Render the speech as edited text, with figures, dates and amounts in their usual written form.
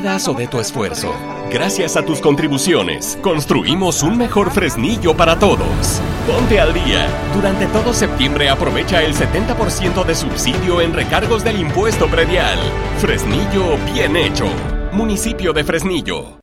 pedazo de tu esfuerzo. Gracias a tus contribuciones, construimos un mejor Fresnillo para todos. Ponte al día. Durante todo septiembre aprovecha el 70% de subsidio en recargos del impuesto predial. Fresnillo bien hecho. Municipio de Fresnillo.